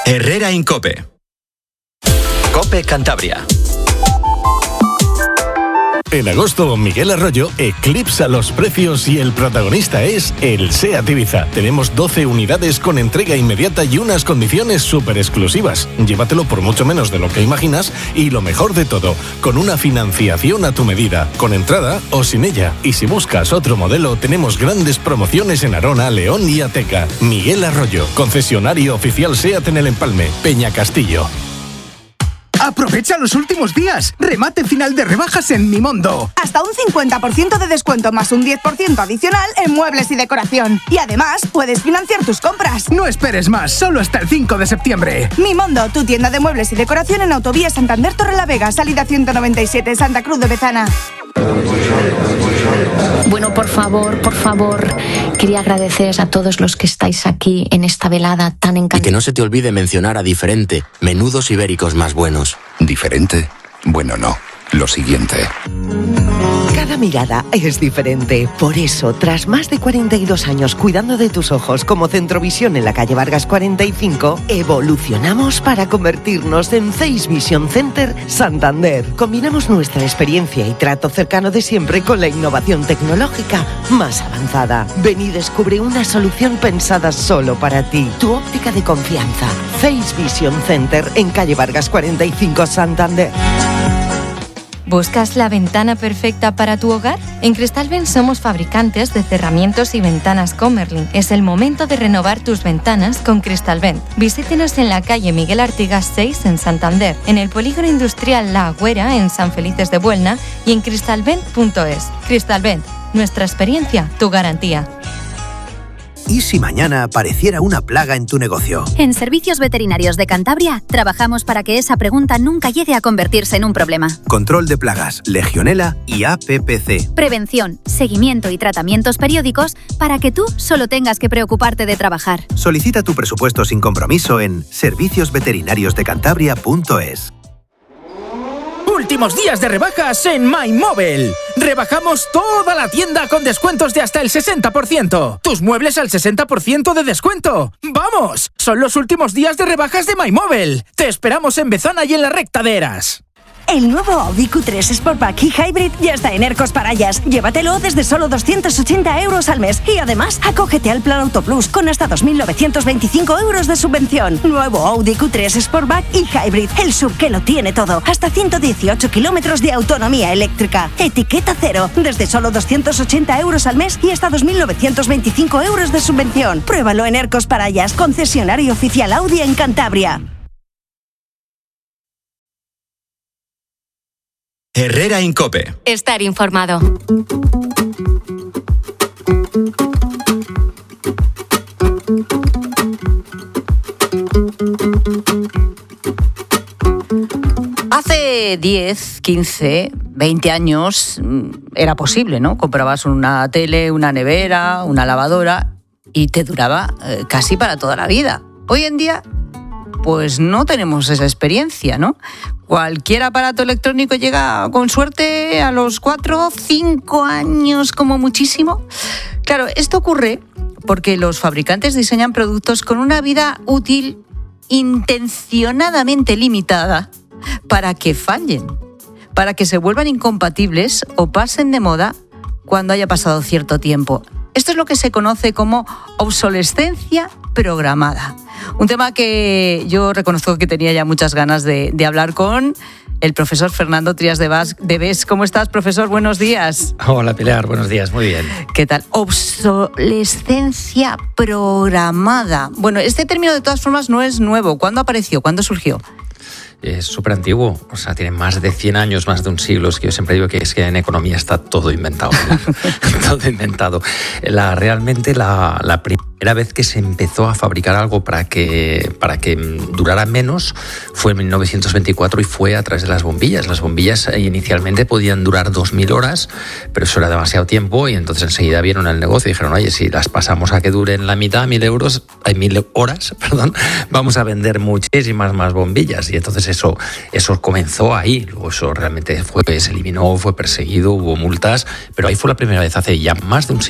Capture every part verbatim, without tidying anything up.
Herrera Incope. Cope Cantabria. En agosto, Miguel Arroyo eclipsa los precios y el protagonista es el SEAT Ibiza. Tenemos doce unidades con entrega inmediata y unas condiciones súper exclusivas. Llévatelo por mucho menos de lo que imaginas y lo mejor de todo, con una financiación a tu medida, con entrada o sin ella. Y si buscas otro modelo, tenemos grandes promociones en Arona, León y Ateca. Miguel Arroyo, concesionario oficial SEAT en El Empalme, Peña Castillo. ¡Aprovecha los últimos días! ¡Remate final de rebajas en Mimondo! Hasta un cincuenta por ciento de descuento más un diez por ciento adicional en muebles y decoración. Y además, puedes financiar tus compras. No esperes más, solo hasta el cinco de septiembre. Mimondo, tu tienda de muebles y decoración en Autovía Santander Torrelavega, salida ciento noventa y siete, Santa Cruz de Bezana. Bueno, por favor, por favor, quería agradeceros a todos los que estáis aquí en esta velada tan encantadora. Y que no se te olvide mencionar a Diferente, menudos ibéricos más buenos. ¿Diferente? Bueno, no. Lo siguiente. Cada mirada es diferente. Por eso, tras más de cuarenta y dos años cuidando de tus ojos como Centrovisión en la calle Vargas cuarenta y cinco, evolucionamos para convertirnos en Face Vision Center Santander. Combinamos nuestra experiencia y trato cercano de siempre con la innovación tecnológica más avanzada. Ven y descubre una solución pensada solo para ti. Tu óptica de confianza. Face Vision Center en calle Vargas cuarenta y cinco, Santander. ¿Buscas la ventana perfecta para tu hogar? En Cristalvent somos fabricantes de cerramientos y ventanas Comerlin. Es el momento de renovar tus ventanas con Cristalvent. Visítenos en la calle Miguel Artigas seis en Santander, en el polígono industrial La Agüera en San Felices de Buelna y en cristalvent punto es. Cristalvent, nuestra experiencia, tu garantía. ¿Y si mañana apareciera una plaga en tu negocio? En Servicios Veterinarios de Cantabria trabajamos para que esa pregunta nunca llegue a convertirse en un problema. Control de plagas, Legionela y A P P C. Prevención, seguimiento y tratamientos periódicos para que tú solo tengas que preocuparte de trabajar. Solicita tu presupuesto sin compromiso en servicios veterinarios de cantabria punto es. Últimos días de rebajas en MyMobile. Rebajamos toda la tienda con descuentos de hasta el sesenta por ciento. Tus muebles al sesenta por ciento de descuento. ¡Vamos! Son los últimos días de rebajas de MyMobile. Te esperamos en Bezana y en la recta de Eras. El nuevo Audi Q tres Sportback y Hybrid ya está en Ercos Parayas. Llévatelo desde solo doscientos ochenta euros al mes. Y además, acógete al Plan Auto Plus con hasta dos mil novecientos veinticinco euros de subvención. Nuevo Audi Q tres Sportback y Hybrid. El sub que lo tiene todo. Hasta ciento dieciocho kilómetros de autonomía eléctrica. Etiqueta cero. Desde solo doscientos ochenta euros al mes y hasta dos mil novecientos veinticinco euros de subvención. Pruébalo en Ercos Parayas, concesionario oficial Audi en Cantabria. Herrera Incope. Estar informado. Hace diez, quince, veinte años era posible, ¿no? Comprabas una tele, una nevera, una lavadora y te duraba eh, casi para toda la vida. Hoy en día, pues no tenemos esa experiencia, ¿no? Cualquier aparato electrónico llega con suerte a los cuatro, cinco años como muchísimo. Claro, esto ocurre porque los fabricantes diseñan productos con una vida útil intencionadamente limitada para que fallen, para que se vuelvan incompatibles o pasen de moda cuando haya pasado cierto tiempo. Esto es lo que se conoce como obsolescencia programada. Un tema que yo reconozco que tenía ya muchas ganas de, de hablar con el profesor Fernando Trías de, Bas, de Bes. ¿Cómo estás, profesor? Buenos días. Hola, Pilar. Buenos días. Muy bien. ¿Qué tal? Obsolescencia programada. Bueno, este término de todas formas no es nuevo. ¿Cuándo apareció? ¿Cuándo surgió? Es súper antiguo, o sea, tiene más de cien años, más de un siglo. Es que yo siempre digo que es que en economía está todo inventado. Todo inventado. La, realmente la, la primera vez que se empezó a fabricar algo para que, para que durara menos fue en mil novecientos veinticuatro y fue a través de las bombillas. Las bombillas inicialmente podían durar dos mil horas, pero eso era demasiado tiempo y entonces enseguida vieron el negocio y dijeron, oye, si las pasamos a que duren la mitad, mil euros, hay mil horas, perdón, vamos a vender muchísimas más bombillas. Y entonces eso, eso comenzó ahí, luego eso realmente fue, se eliminó, fue perseguido, hubo multas, pero ahí fue la primera vez hace ya más de un siglo.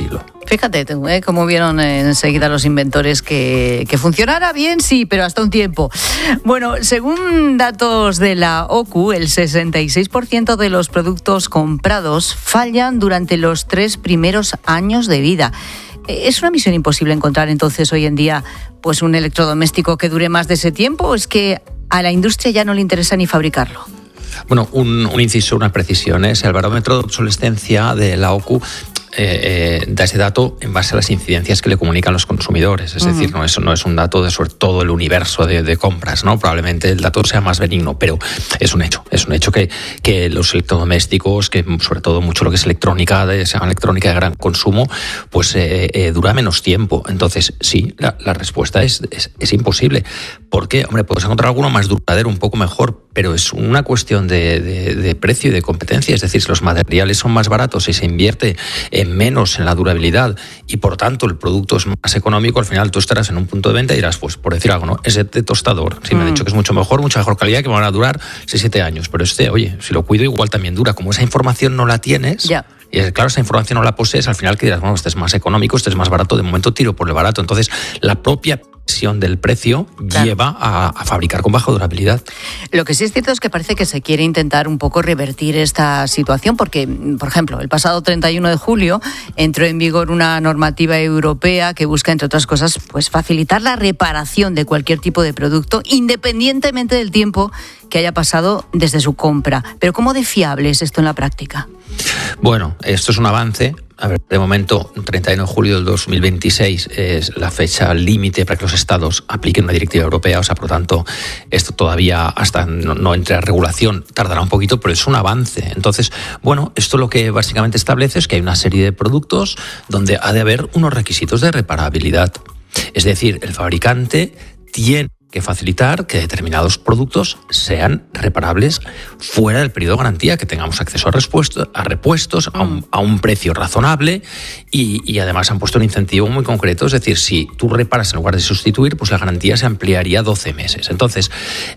Fíjate tú, ¿eh? Cómo vieron enseguida los inventores que, que funcionara bien, sí, pero hasta un tiempo. Bueno, según datos de la O C U, el sesenta y seis por ciento de los productos comprados fallan durante los tres primeros años de vida. ¿Es una misión imposible encontrar entonces hoy en día pues un electrodoméstico que dure más de ese tiempo, o es que a la industria ya no le interesa ni fabricarlo? Bueno, un, un inciso, una precisión. Es el barómetro de obsolescencia de la O C U. Eh, eh, da ese dato en base a las incidencias que le comunican los consumidores. Es uh-huh. decir, no es, no es un dato de sobre todo el universo de, de compras, ¿no? Probablemente el dato sea más benigno, pero es un hecho. Es un hecho que, que los electrodomésticos, que sobre todo mucho lo que es electrónica, de, se llama electrónica de gran consumo, pues eh, eh, dura menos tiempo. Entonces, sí, la, la respuesta es, es, es imposible. ¿Por qué? Hombre, puedes encontrar alguno más duradero, un poco mejor, pero es una cuestión de, de, de precio y de competencia. Es decir, si los materiales son más baratos y se invierte en menos en la durabilidad y por tanto el producto es más económico, al final tú estarás en un punto de venta y dirás, pues por decir algo, ¿no? Ese tostador, sí, mm. me han dicho que es mucho mejor, mucha mejor calidad, que me van a durar seis siete años, pero este, oye, si lo cuido igual también dura. Como esa información no la tienes, yeah. y claro, esa información no la posees, al final que dirás, bueno, este es más económico, este es más barato, de momento tiro por el barato. Entonces la propia del precio claro. lleva a, a fabricar con baja durabilidad. Lo que sí es cierto es que parece que se quiere intentar un poco revertir esta situación, porque, por ejemplo, el pasado treinta y uno de julio entró en vigor una normativa europea que busca, entre otras cosas, pues facilitar la reparación de cualquier tipo de producto, independientemente del tiempo que haya pasado desde su compra. Pero ¿cómo de fiable es esto en la práctica? Bueno, esto es un avance. A ver, de momento, treinta y uno de julio del dos mil veintiséis es la fecha límite para que los estados apliquen una directiva europea. O sea, por lo tanto, esto todavía hasta no, no entre a regulación tardará un poquito, pero es un avance. Entonces, bueno, esto lo que básicamente establece es que hay una serie de productos donde ha de haber unos requisitos de reparabilidad. Es decir, el fabricante tiene que facilitar que determinados productos sean reparables fuera del periodo de garantía, que tengamos acceso a, repuesto, a repuestos a un, a un precio razonable y, y además han puesto un incentivo muy concreto. Es decir, si tú reparas en lugar de sustituir, pues la garantía se ampliaría a doce meses. Entonces,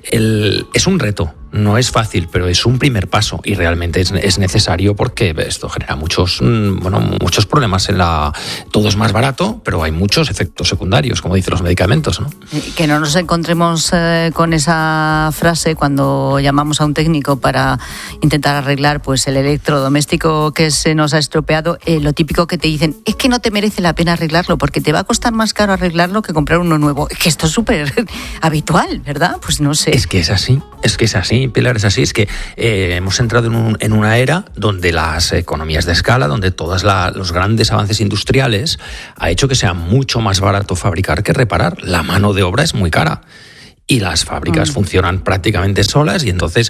el, es un reto. No es fácil, pero es un primer paso y realmente es, es necesario porque esto genera muchos, bueno, muchos problemas en la... Todo es más barato, pero hay muchos efectos secundarios, como dicen los medicamentos, ¿no? Que no nos encontremos eh, con esa frase cuando llamamos a un técnico para intentar arreglar pues el electrodoméstico que se nos ha estropeado. Eh, lo típico que te dicen es que no te merece la pena arreglarlo porque te va a costar más caro arreglarlo que comprar uno nuevo. Es que esto es súper habitual, ¿verdad? Pues no sé. Es que es así, es que es así. Pilar, es así, es que eh, hemos entrado en, un, en una era donde las economías de escala, donde todos los grandes avances industriales ha hecho que sea mucho más barato fabricar que reparar. La mano de obra es muy cara y las fábricas mm. funcionan prácticamente solas y entonces